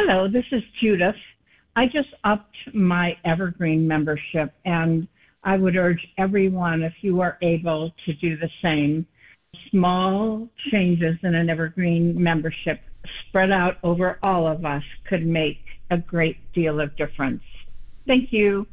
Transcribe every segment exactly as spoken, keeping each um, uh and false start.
Hello, this is Judith. I just upped my Evergreen membership, and I would urge everyone, if you are able, to do the same. Small changes in an Evergreen membership spread out over all of us could make a great deal of difference. Thank you.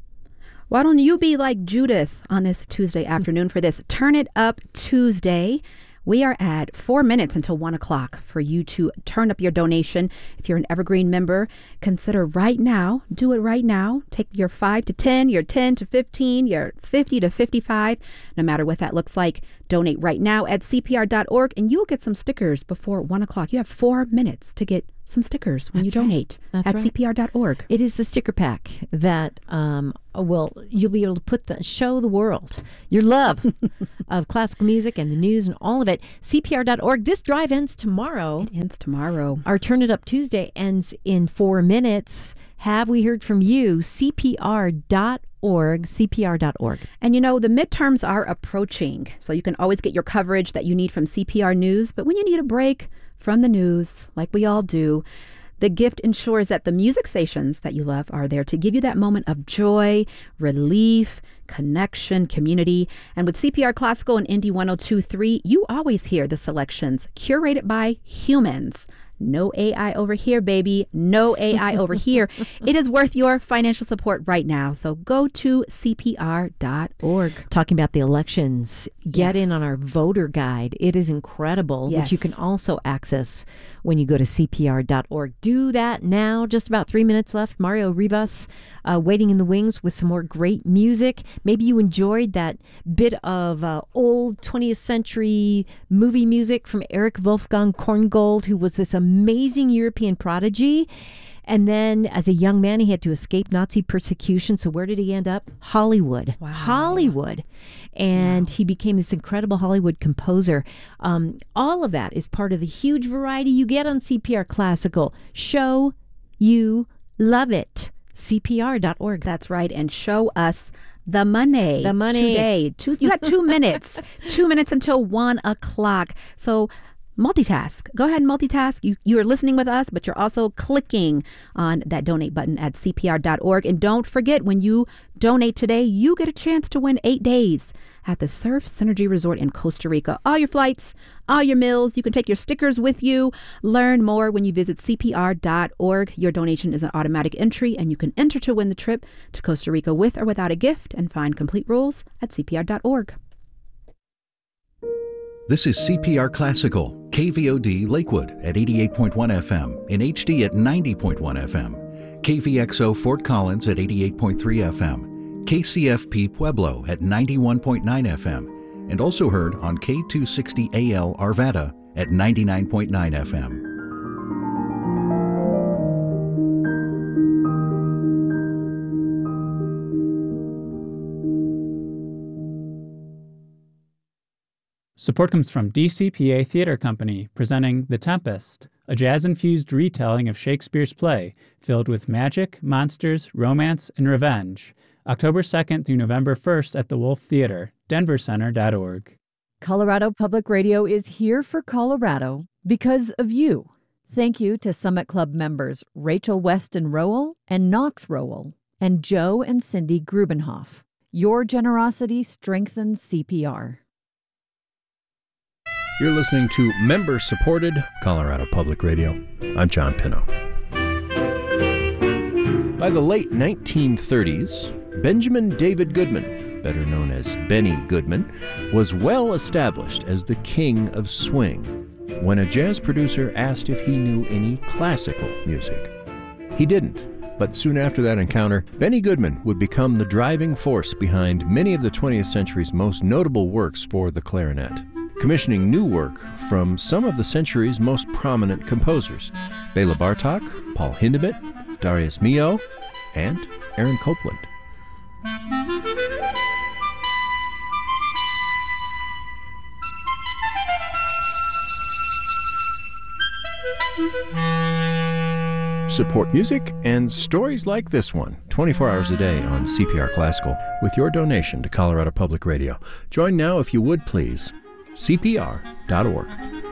Why don't you be like Judith on this Tuesday afternoon for this Turn It Up Tuesday? We are at four minutes until one o'clock for you to turn up your donation. If you're an Evergreen member, consider right now, do it right now. Take your five to ten, your ten to fifteen, your fifty to fifty-five, no matter what that looks like. Donate right now at C P R dot org and you'll get some stickers before one o'clock. You have four minutes to get some stickers when That's you right. donate That's at right. C P R dot org. It is the sticker pack that um, will you'll be able to put the show the world your love of classical music and the news and all of it. C P R dot org. This drive ends tomorrow. It ends tomorrow. Our Turn It Up Tuesday ends in four minutes. Have we heard from you? C P R dot org. C P R dot org. And you know, the midterms are approaching, so you can always get your coverage that you need from C P R News. But when you need a break from the news, like we all do, the gift ensures that the music stations that you love are there to give you that moment of joy, relief, connection, community. And with C P R Classical and Indie one oh two point three, you always hear the selections curated by humans. No A I over here, baby. No A I over here. It is worth your financial support right now. So go to C P R dot org. Talking about the elections, get Yes. in on our voter guide. It is incredible, Yes. which you can also access when you go to C P R dot org. Do that now. Just about three minutes left. Mario Rivas uh, waiting in the wings with some more great music. Maybe you enjoyed that bit of uh, old twentieth century movie music from Eric Wolfgang Korngold, who was this amazing European prodigy. And then as a young man, he had to escape Nazi persecution. So where did he end up? Hollywood. Wow. Hollywood. And Wow. he became this incredible Hollywood composer. Um, all of that is part of the huge variety you get on C P R Classical. Show you love it. C P R dot org. That's right. And show us the money. The money. Today. Two, you got two minutes. Two minutes until one o'clock. So multitask. Go ahead and multitask. You you are listening with us, but you're also clicking on that donate button at C P R dot org. And don't forget, when you donate today, you get a chance to win eight days at the Surf Synergy Resort in Costa Rica. All your flights, all your meals. You can take your stickers with you. Learn more when you visit C P R dot org. Your donation is an automatic entry, and you can enter to win the trip to Costa Rica with or without a gift, and find complete rules at C P R dot org. This is C P R Classical, K V O D Lakewood at eighty-eight point one F M, in H D at ninety point one F M, K V X O Fort Collins at eighty-eight point three F M, K C F P Pueblo at ninety-one point nine F M, and also heard on K two sixty A L Arvada at ninety-nine point nine F M. Support comes from D C P A Theater Company, presenting The Tempest, a jazz-infused retelling of Shakespeare's play filled with magic, monsters, romance, and revenge. October second through November first at the Wolf Theater, denver center dot org. Colorado Public Radio is here for Colorado because of you. Thank you to Summit Club members Rachel Weston Rowell and Knox Rowell, and Joe and Cindy Grubenhoff. Your generosity strengthens C P R. You're listening to member-supported Colorado Public Radio. I'm John Pinno. By the late nineteen thirties, Benjamin David Goodman, better known as Benny Goodman, was well established as the king of swing when a jazz producer asked if he knew any classical music. He didn't, but soon after that encounter, Benny Goodman would become the driving force behind many of the twentieth century's most notable works for the clarinet, commissioning new work from some of the century's most prominent composers, Bela Bartok, Paul Hindemith, Darius Milhaud, and Aaron Copland. Support music and stories like this one twenty-four hours a day on C P R Classical with your donation to Colorado Public Radio. Join now if you would please. C P R dot org.